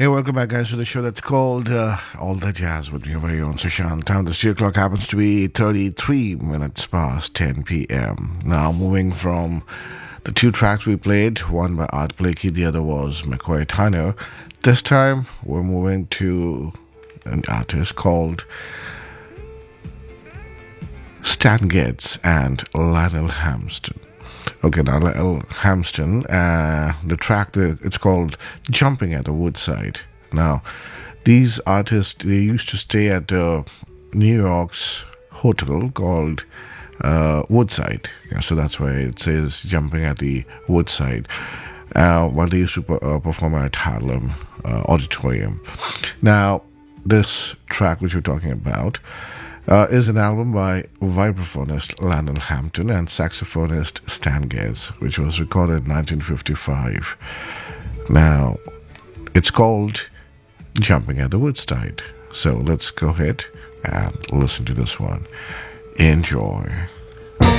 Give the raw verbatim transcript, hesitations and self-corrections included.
Hey, welcome back, guys, to the show that's called uh, All the Jazz with your very own Sushant. Time the studio clock happens to be thirty-three minutes past ten p.m. Now, moving from the two tracks we played, one by Art Blakey, the other was McCoy Tyner. This time, we're moving to an artist called Stan Getz and Lionel Hampton. Okay, now Lionel Hampton, uh, the track, the, it's called Jumping at the Woodside. Now, these artists, they used to stay at uh, New York's hotel called uh, Woodside. Yeah, so that's why it says Jumping at the Woodside. Uh, while they used to uh, perform at Harlem uh, Auditorium. Now, this track which we're talking about Uh, is an album by vibraphonist Lionel Hampton and saxophonist Stan Getz, which was recorded in nineteen fifty-five. Now, it's called Jumping at the Woodside. So let's go ahead and listen to this one. Enjoy.